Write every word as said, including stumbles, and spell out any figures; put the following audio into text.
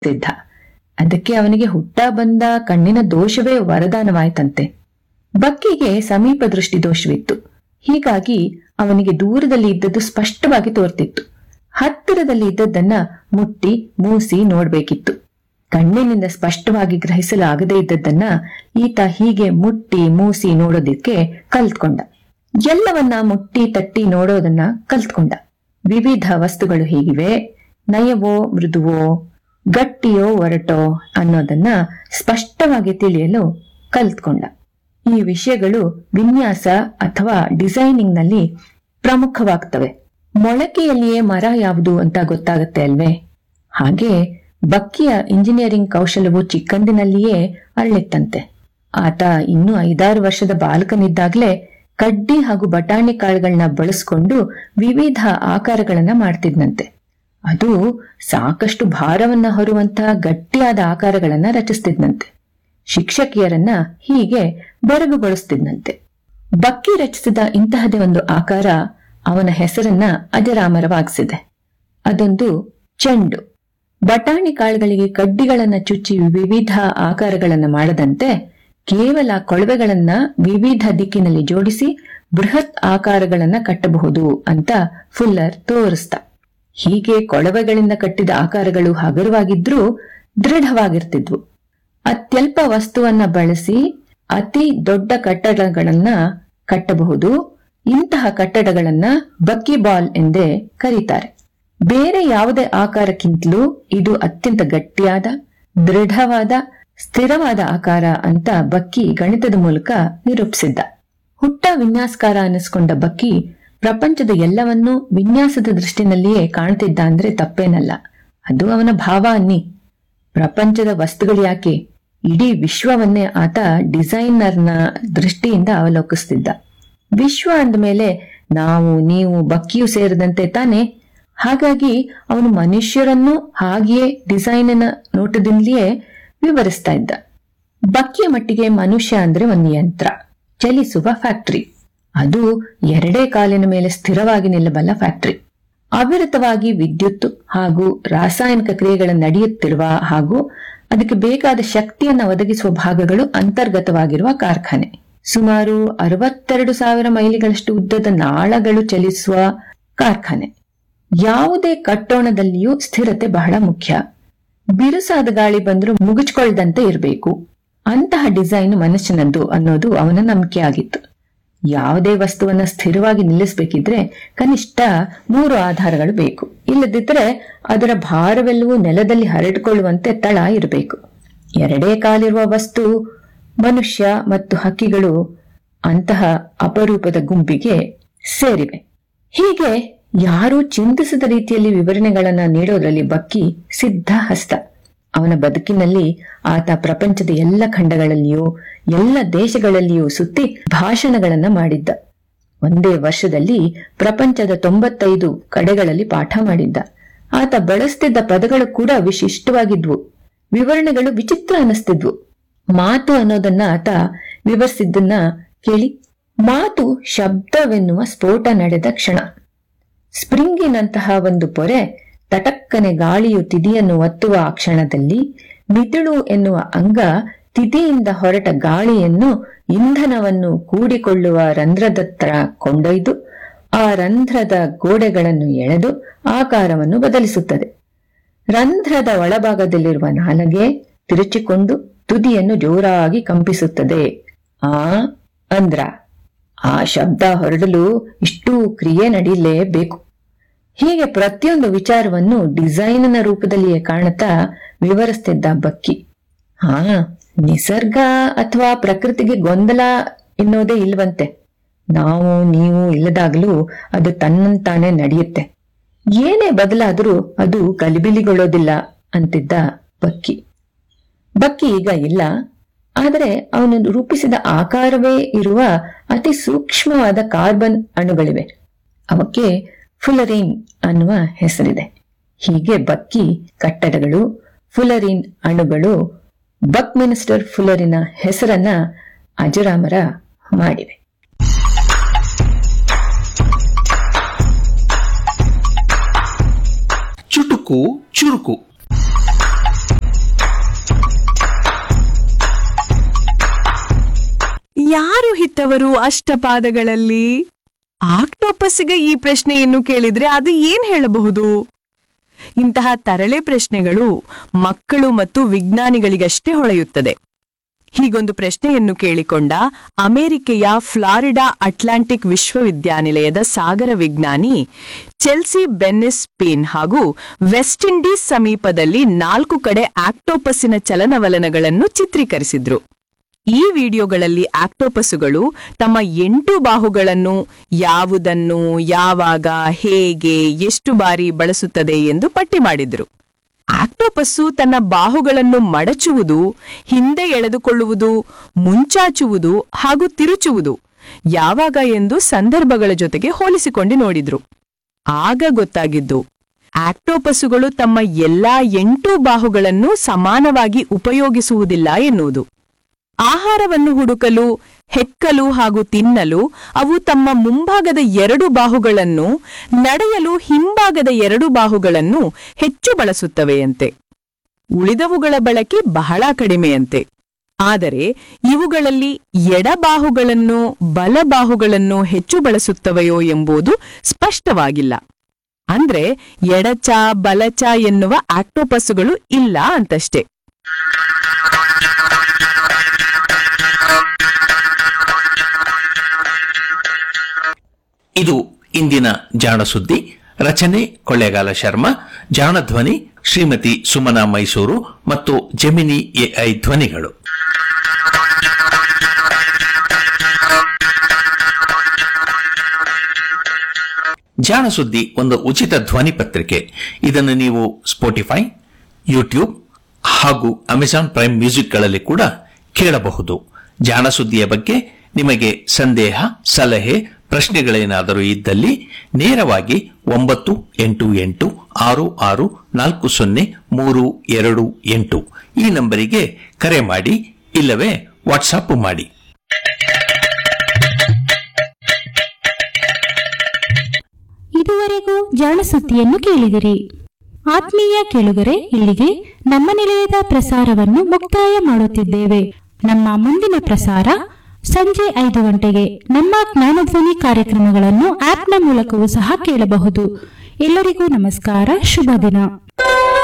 ಸಿದ್ಧ. ಅದಕ್ಕೆ ಅವನಿಗೆ ಹುಟ್ಟ ಬಂದ ಕಣ್ಣಿನ ದೋಷವೇ ವರದಾನವಾಯ್ತಂತೆ. ಬಕ್ಕಿಗೆ ಸಮೀಪ ದೃಷ್ಟಿ ದೋಷವಿತ್ತು. ಹೀಗಾಗಿ ಅವನಿಗೆ ದೂರದಲ್ಲಿ ಇದ್ದದ್ದು ಸ್ಪಷ್ಟವಾಗಿ ತೋರ್ತಿತ್ತು. ಹತ್ತಿರದಲ್ಲಿ ಇದ್ದದ್ದನ್ನ ಮುಟ್ಟಿ ಮೂಸಿ ನೋಡ್ಬೇಕಿತ್ತು. ಕಣ್ಣಿನಿಂದ ಸ್ಪಷ್ಟವಾಗಿ ಗ್ರಹಿಸಲು ಆಗದೇ ಇದ್ದದ್ದನ್ನ ಈತ ಹೀಗೆ ಮುಟ್ಟಿ ಮೂಸಿ ನೋಡೋದಿಕ್ಕೆ ಕಲ್ತ್ಕೊಂಡ. ಎಲ್ಲವನ್ನ ಮುಟ್ಟಿ ತಟ್ಟಿ ನೋಡೋದನ್ನ ಕಲ್ತ್ಕೊಂಡ. ವಿವಿಧ ವಸ್ತುಗಳು ಹೀಗಿವೆ, ನಯವೋ ಮೃದುವೋ, ಗಟ್ಟಿಯೋ ಒರಟೋ ಅನ್ನೋದನ್ನ ಸ್ಪಷ್ಟವಾಗಿ ತಿಳಿಯಲು ಕಲ್ತ್ಕೊಂಡ. ಈ ವಿಷಯಗಳು ವಿನ್ಯಾಸ ಅಥವಾ ಡಿಸೈನಿಂಗ್ ನಲ್ಲಿ ಪ್ರಮುಖವಾಗ್ತವೆ. ಮೊಳಕೆಯಲ್ಲಿಯೇ ಮರ ಯಾವುದು ಅಂತ ಗೊತ್ತಾಗತ್ತೆ ಅಲ್ವೇ? ಹಾಗೆ ಬಕ್ಕಿಯ ಇಂಜಿನಿಯರಿಂಗ್ ಕೌಶಲವು ಚಿಕ್ಕಂದಿನಲ್ಲಿಯೇ ಅರಳಿತ್ತಂತೆ. ಆತ ಇನ್ನೂ ಐದಾರು ವರ್ಷದ ಬಾಲಕನಿದ್ದಾಗ್ಲೇ ಕಡ್ಡಿ ಹಾಗೂ ಬಟಾಣಿ ಕಾಳುಗಳನ್ನ ಬಳಸ್ಕೊಂಡು ವಿವಿಧ ಆಕಾರಗಳನ್ನ ಮಾಡ್ತಿದ್ನಂತೆ. ಅದು ಸಾಕಷ್ಟು ಭಾರವನ್ನ ಹೊರುವಂತಹ ಗಟ್ಟಿಯಾದ ಆಕಾರಗಳನ್ನ ರಚಿಸ್ತಿದ್ನಂತೆ. ಶಿಕ್ಷಕಿಯರನ್ನ ಹೀಗೆ ಬೆರಗುಗೊಳಿಸ್ತಿದ್ನಂತೆ. ಬಕ್ಕಿ ರಚಿಸಿದ ಇಂತಹದೇ ಒಂದು ಆಕಾರ ಅವನ ಹೆಸರನ್ನ ಅಜರಾಮರವಾಗಿಸಿದೆ. ಅದೊಂದು ಚೆಂಡು. ಬಟಾಣಿ ಕಾಳುಗಳಿಗೆ ಕಡ್ಡಿಗಳನ್ನ ಚುಚ್ಚಿ ವಿವಿಧ ಆಕಾರಗಳನ್ನ ಮಾಡದಂತೆ ಕೇವಲ ಕೊಳವೆಗಳನ್ನ ವಿವಿಧ ದಿಕ್ಕಿನಲ್ಲಿ ಜೋಡಿಸಿ ಬೃಹತ್ ಆಕಾರಗಳನ್ನ ಕಟ್ಟಬಹುದು ಅಂತ ಫುಲ್ಲರ್ ತೋರಿಸ್ತ. ಹೀಗೆ ಕೊಳವೆಗಳಿಂದ ಕಟ್ಟಿದ ಆಕಾರಗಳು ಹಗುರವಾಗಿದ್ರೂ ದೃಢವಾಗಿರ್ತಿದ್ವು. ಅತ್ಯಲ್ಪ ವಸ್ತುವನ್ನ ಬಳಸಿ ಅತಿ ದೊಡ್ಡ ಕಟ್ಟಡಗಳನ್ನ ಕಟ್ಟಬಹುದು. ಇಂತಹ ಕಟ್ಟಡಗಳನ್ನ ಬಕ್ಕಿ ಬಾಲ್ ಎಂದೇ ಕರೀತಾರೆ. ಬೇರೆ ಯಾವುದೇ ಆಕಾರಕ್ಕಿಂತಲೂ ಇದು ಅತ್ಯಂತ ಗಟ್ಟಿಯಾದ, ದೃಢವಾದ, ಸ್ಥಿರವಾದ ಆಕಾರ ಅಂತ ಬಕ್ಕಿ ಗಣಿತದ ಮೂಲಕ ನಿರೂಪಿಸಿದ್ದ. ಹುಟ್ಟ ವಿನ್ಯಾಸಕಾರ ಅನ್ನಿಸ್ಕೊಂಡ ಬಕ್ಕಿ ಪ್ರಪಂಚದ ಎಲ್ಲವನ್ನೂ ವಿನ್ಯಾಸದ ದೃಷ್ಟಿನಲ್ಲಿಯೇ ಕಾಣ್ತಿದ್ದ ಅಂದ್ರೆ ತಪ್ಪೇನಲ್ಲ. ಅದು ಅವನ ಭಾವ ಅನ್ನಿ. ಪ್ರಪಂಚದ ವಸ್ತುಗಳು ಯಾಕೆ, ಇಡೀ ವಿಶ್ವವನ್ನೇ ಆತ ಡಿಸೈನರ್ನ ದೃಷ್ಟಿಯಿಂದ ಅವಲೋಕಿಸ್ತಿದ್ದ. ವಿಶ್ವ ಅಂದಮೇಲೆ ನಾವು ನೀವು ಬಕ್ಕಿಯೂ ಸೇರಿದಂತೆ ತಾನೆ. ಹಾಗಾಗಿ ಅವನು ಮನುಷ್ಯರನ್ನು ಹಾಗೆಯೇ ಡಿಸೈನಿನ ನೋಟದಿಂದಲೇ ವಿವರಿಸ್ತಾ ಇದ್ದ. ಬಕ್ಕಿಯ ಮಟ್ಟಿಗೆ ಮನುಷ್ಯ ಅಂದ್ರೆ ಒಂದು ಯಂತ್ರ, ಚಲಿಸುವ ಫ್ಯಾಕ್ಟರಿ. ಅದು ಎರಡೇ ಕಾಲಿನ ಮೇಲೆ ಸ್ಥಿರವಾಗಿ ನಿಲ್ಲಬಲ್ಲ ಫ್ಯಾಕ್ಟರಿ. ಅವಿರತವಾಗಿ ವಿದ್ಯುತ್ ಹಾಗೂ ರಾಸಾಯನಿಕ ಕ್ರಿಯೆಗಳ ನಡೆಯುತ್ತಿರುವ ಹಾಗೂ ಅದಕ್ಕೆ ಬೇಕಾದ ಶಕ್ತಿಯನ್ನು ಒದಗಿಸುವ ಭಾಗಗಳು ಅಂತರ್ಗತವಾಗಿರುವ ಕಾರ್ಖಾನೆ. ಸುಮಾರು ಅರವತ್ತೆರಡು ಸಾವಿರ ಮೈಲಿಗಳಷ್ಟು ಉದ್ದದ ನಾಳಗಳು ಚಲಿಸುವ ಕಾರ್ಖಾನೆ. ಯಾವುದೇ ಕಟ್ಟೋಣದಲ್ಲಿಯೂ ಸ್ಥಿರತೆ ಬಹಳ ಮುಖ್ಯ. ಬಿರುಸಾದ ಗಾಳಿ ಬಂದರೂ ಮುಗಿಚ್ಕೊಳ್ದಂತೆ ಇರಬೇಕು. ಅಂತಹ ಡಿಸೈನ್ ಮನುಷ್ಯನದ್ದು ಅನ್ನೋದು ಅವನ ನಂಬಿಕೆ ಆಗಿತ್ತು. ಯಾವುದೇ ವಸ್ತುವನ್ನ ಸ್ಥಿರವಾಗಿ ನಿಲ್ಲಿಸಬೇಕಿದ್ರೆ ಕನಿಷ್ಠ ಮೂರು ಆಧಾರಗಳು ಬೇಕು. ಇಲ್ಲದಿದ್ದರೆ ಅದರ ಭಾರವೆಲ್ಲವೂ ನೆಲದಲ್ಲಿ ಹರಡಿಕೊಳ್ಳುವಂತೆ ತಳ ಇರಬೇಕು. ಎರಡೇ ಕಾಲಿರುವ ವಸ್ತು ಮನುಷ್ಯ ಮತ್ತು ಹಕ್ಕಿಗಳು ಅಂತಹ ಅಪರೂಪದ ಗುಂಪಿಗೆ ಸೇರಿವೆ. ಹೀಗೆ ಯಾರೂ ಚಿಂತಿಸದ ರೀತಿಯಲ್ಲಿ ವಿವರಣೆಗಳನ್ನ ನೀಡೋದ್ರಲ್ಲಿ ಬಕ್ಕಿ ಸಿದ್ಧ ಹಸ್ತ. ಅವನ ಬದುಕಿನಲ್ಲಿ ಆತ ಪ್ರಪಂಚದ ಎಲ್ಲ ಖಂಡಗಳಲ್ಲಿಯೂ ಎಲ್ಲ ದೇಶಗಳಲ್ಲಿಯೂ ಸುತ್ತಿ ಭಾಷಣಗಳನ್ನ ಮಾಡಿದ್ದ. ಒಂದೇ ವರ್ಷದಲ್ಲಿ ಪ್ರಪಂಚದ ತೊಂಬತ್ತೈದು ಕಡೆಗಳಲ್ಲಿ ಪಾಠ ಮಾಡಿದ್ದ. ಆತ ಬಳಸ್ತಿದ್ದ ಪದಗಳು ಕೂಡ ವಿಶಿಷ್ಟವಾಗಿದ್ವು. ವಿವರಣೆಗಳು ವಿಚಿತ್ರ ಅನ್ನಿಸ್ತಿದ್ವು. ಮಾತು ಅನ್ನೋದನ್ನ ಆತ ವಿವರಿಸಿದ್ದನ್ನ ಕೇಳಿ. ಮಾತು ಶಬ್ದವೆನ್ನುವ ಸ್ಫೋಟ ನಡೆದ ಕ್ಷಣ. ಸ್ಪ್ರಿಂಗಿನಂತಹ ಒಂದು ಪೊರೆ ತಟಕ್ಕನೆ ಗಾಳಿಯು ತಿದಿಯನ್ನು ಒತ್ತುವ ಆ ಕ್ಷಣದಲ್ಲಿ ಮಿದುಳು ಎನ್ನುವ ಅಂಗ ತಿದಿಯಿಂದ ಹೊರಟ ಗಾಳಿಯನ್ನು ಇಂಧನವನ್ನು ಕೂಡಿಕೊಳ್ಳುವ ರಂಧ್ರದತ್ರ ಕೊಂಡೊಯ್ದು ಆ ರಂಧ್ರದ ಗೋಡೆಗಳನ್ನು ಎಳೆದು ಆಕಾರವನ್ನು ಬದಲಿಸುತ್ತದೆ. ರಂಧ್ರದ ಒಳಭಾಗದಲ್ಲಿರುವ ನಾಲಗೆ ತಿರುಚಿಕೊಂಡು ತುದಿಯನ್ನು ಜೋರಾಗಿ ಕಂಪಿಸುತ್ತದೆ. ಆ ಅಂದ್ರ ಆ ಶಬ್ದ ಹೊರಡಲು ಇಷ್ಟು ಕ್ರಿಯೆ ನಡೀಲೇಬೇಕು. ಹೀಗೆ ಪ್ರತಿಯೊಂದು ವಿಚಾರವನ್ನು ಡಿಸೈನಿನ ರೂಪದಲ್ಲಿಯೇ ಕಾಣುತ್ತಾ ವಿವರಿಸ್ತಿದ್ದ ಬಕ್ಕಿ. ಹಾ, ನಿಸರ್ಗ ಅಥವಾ ಪ್ರಕೃತಿಗೆ ಗೊಂದಲ ಎನ್ನೋದೇ ಇಲ್ವಂತೆ. ನಾವು ನೀವು ಇಲ್ಲದಾಗ್ಲೂ ಅದು ತನ್ನಂತಾನೆ ನಡೆಯುತ್ತೆ. ಏನೇ ಬದಲಾದರೂ ಅದು ಗಲಿಬಿಲಿಗೊಳ್ಳೋದಿಲ್ಲ ಅಂತಿದ್ದ ಬಕ್ಕಿ. ಬಕ್ಕಿ ಈಗ ಇಲ್ಲ. ಆದರೆ ಅವನು ರೂಪಿಸಿದ ಆಕಾರವೇ ಇರುವ ಅತಿ ಸೂಕ್ಷ್ಮವಾದ ಕಾರ್ಬನ್ ಅಣುಗಳಿವೆ. ಅವಕ್ಕೆ ಫುಲರಿನ್ ಅನ್ನುವ ಹೆಸರಿದೆ. ಹೀಗೆ ಬಕ್ಕಿ ಕಟ್ಟಡಗಳು, ಫುಲರಿನ್ ಅಣುಗಳು ಬಕ್ಮಿನಿಸ್ಟರ್ ಫುಲರಿನ ಹೆಸರನ್ನ ಅಜರಾಮರ ಮಾಡಿವೆ. ಚುಟುಕು ಚುರುಕು. ಕುಳಿತವರು ಅಷ್ಟಪಾದಗಳಲ್ಲಿ. ಆಕ್ಟೋಪಸ್ಗೆ ಈ ಪ್ರಶ್ನೆಯನ್ನು ಕೇಳಿದ್ರೆ ಅದು ಏನ್ ಹೇಳಬಹುದು? ಇಂತಹ ತರಳೆ ಪ್ರಶ್ನೆಗಳು ಮಕ್ಕಳು ಮತ್ತು ವಿಜ್ಞಾನಿಗಳಿಗಷ್ಟೇ ಹೊಳೆಯುತ್ತದೆ. ಹೀಗೊಂದು ಪ್ರಶ್ನೆಯನ್ನು ಕೇಳಿಕೊಂಡ ಅಮೆರಿಕೆಯ ಫ್ಲಾರಿಡಾ ಅಟ್ಲಾಂಟಿಕ್ ವಿಶ್ವವಿದ್ಯಾನಿಲಯದ ಸಾಗರ ವಿಜ್ಞಾನಿ ಚೆಲ್ಸಿ ಬೆನ್ನಿಸ್ ಪೇನ್ ಹಾಗೂ ವೆಸ್ಟ್ ಇಂಡೀಸ್ ಸಮೀಪದಲ್ಲಿ ನಾಲ್ಕು ಕಡೆ ಆಕ್ಟೋಪಸ್ಸಿನ ಚಲನವಲನಗಳನ್ನು ಚಿತ್ರೀಕರಿಸಿದ್ರು. ಈ ವಿಡಿಯೋಗಳಲ್ಲಿ ಆಕ್ಟೋಪಸ್ಸುಗಳು ತಮ್ಮ ಎಂಟು ಬಾಹುಗಳನ್ನು ಯಾವುದನ್ನು, ಯಾವಾಗ, ಹೇಗೆ, ಎಷ್ಟು ಬಾರಿ ಬಳಸುತ್ತದೆ ಎಂದು ಪಟ್ಟಿ ಮಾಡಿದ್ರು. ಆಕ್ಟೋಪಸ್ಸು ತನ್ನ ಬಾಹುಗಳನ್ನು ಮಡಚುವುದು, ಹಿಂದೆ ಎಳೆದುಕೊಳ್ಳುವುದು, ಮುಂಚಾಚುವುದು ಹಾಗೂ ತಿರುಚುವುದು ಯಾವಾಗ ಎಂದು ಸಂದರ್ಭಗಳ ಜೊತೆಗೆ ಹೋಲಿಸಿಕೊಂಡು ನೋಡಿದ್ರು. ಆಗ ಗೊತ್ತಾಗಿದ್ದು ಆಕ್ಟೋಪಸ್ಸುಗಳು ತಮ್ಮ ಎಲ್ಲಾ ಎಂಟು ಬಾಹುಗಳನ್ನು ಸಮಾನವಾಗಿ ಉಪಯೋಗಿಸುವುದಿಲ್ಲ ಎನ್ನುವುದು. ಆಹಾರವನ್ನು ಹುಡುಕಲು, ಹೆಕ್ಕಲು ಹಾಗೂ ತಿನ್ನಲು ಅವು ತಮ್ಮ ಮುಂಭಾಗದ ಎರಡು ಬಾಹುಗಳನ್ನು, ನಡೆಯಲು ಹಿಂಭಾಗದ ಎರಡು ಬಾಹುಗಳನ್ನು ಹೆಚ್ಚು ಬಳಸುತ್ತವೆಯಂತೆ. ಉಳಿದವುಗಳ ಬಳಕೆ ಬಹಳ ಕಡಿಮೆಯಂತೆ. ಆದರೆ ಇವುಗಳಲ್ಲಿ ಎಡಬಾಹುಗಳನ್ನು, ಬಲಬಾಹುಗಳನ್ನು ಹೆಚ್ಚು ಬಳಸುತ್ತವೆಯೋ ಎಂಬುದು ಸ್ಪಷ್ಟವಾಗಿಲ್ಲ. ಅಂದ್ರೆ ಎಡಚ, ಬಲಚ ಎನ್ನುವ ಆಕ್ಟೋಪಸ್ಸುಗಳು ಇಲ್ಲ ಅಂತಷ್ಟೇ. ಇದು ಇಂದಿನ ಜಾಣ ಸುದ್ದಿ. ರಚನೆ ಕೊಳ್ಳೇಗಾಲ ಶರ್ಮಾ. ಜಾಣ ಧ್ವನಿ ಶ್ರೀಮತಿ ಸುಮನಾ ಮೈಸೂರು ಮತ್ತು ಜೆಮಿನಿ ಎಐ ಧ್ವನಿಗಳು. ಜಾಣ ಸುದ್ದಿ ಒಂದು ಉಚಿತ ಧ್ವನಿ ಪತ್ರಿಕೆ. ಇದನ್ನು ನೀವು ಸ್ಪೋಟಿಫೈ, ಯೂಟ್ಯೂಬ್ ಹಾಗೂ ಅಮೆಜಾನ್ ಪ್ರೈಮ್ ಮ್ಯೂಸಿಕ್ಗಳಲ್ಲಿ ಕೂಡ ಕೇಳಬಹುದು. ಜಾಣ ಸುದ್ದಿಯ ಬಗ್ಗೆ ನಿಮಗೆ ಸಂದೇಹ, ಸಲಹೆ, ಪ್ರಶ್ನೆಗಳೇನಾದರೂ ಇದ್ದಲ್ಲಿ ನೇರವಾಗಿ ಒಂಬತ್ತು ಎಂಟು ಎಂಟು ಆರು ಆರು ನಾಲ್ಕು ಸೊನ್ನೆ ಮೂರು ಎರಡು ಎಂಟು ಈ ನಂಬರಿಗೆ ಕರೆ ಮಾಡಿ, ಇಲ್ಲವೇ ವಾಟ್ಸಾಪ್ ಮಾಡಿ. ಇದುವರೆಗೂ ಜಾಣ ಸುದ್ದಿಯನ್ನು ಕೇಳಿದಿರಿ. ಆತ್ಮೀಯ ಕೇಳುಗರೆ, ಇಲ್ಲಿಗೆ ನಮ್ಮ ನಿಲಯದ ಪ್ರಸಾರವನ್ನು ಮುಕ್ತಾಯ ಮಾಡುತ್ತಿದ್ದೇವೆ. ನಮ್ಮ ಮುಂದಿನ ಪ್ರಸಾರ ಸಂಜೆ ಐದು ಗಂಟೆಗೆ. ನಮ್ಮ ಜ್ಞಾನಧ್ವನಿ ಕಾರ್ಯಕ್ರಮಗಳನ್ನು ಆಪ್ನ ಮೂಲಕವೂ ಸಹ ಕೇಳಬಹುದು. ಎಲ್ಲರಿಗೂ ನಮಸ್ಕಾರ, ಶುಭ ದಿನ.